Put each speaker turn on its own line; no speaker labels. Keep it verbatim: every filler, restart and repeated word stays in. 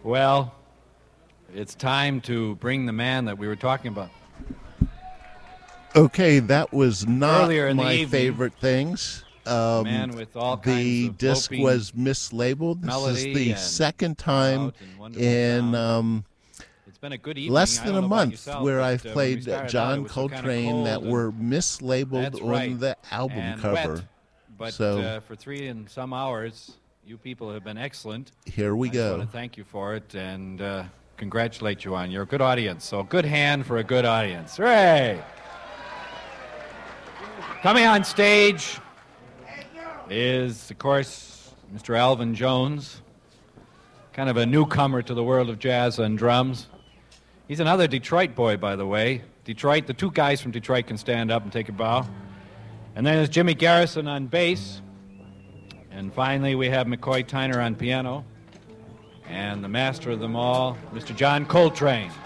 Well, it's time to bring the man that we were talking about.
Okay, that was not
Earlier in the
my
evening,
favorite things. Um,
man with all
the
kinds of
disc
loping
was mislabeled. This is
melody
the
and
second time
loud and wonderful
in
sound.
um,
It's been a good evening.
less
I
than
don't
a
know about
month
yourself,
where
but,
I've
uh, when we
played
started out,
John
it was so kinda
Coltrane that
cold
were
and-
mislabeled
That's
on
right.
the album
and
cover.
Wet, but
So-
uh, for three and some hours, you people have been excellent.
Here we
I just
go.
want to thank you for it and uh, congratulate you on your good audience. So good hand for a good audience. Hooray! Coming on stage is, of course, Mister Alvin Jones, kind of a newcomer to the world of jazz and drums. He's another Detroit boy, by the way. Detroit, the two guys from Detroit can stand up and take a bow. And then there's Jimmy Garrison on bass. And finally, we have McCoy Tyner on piano. And the master of them all, Mister John Coltrane.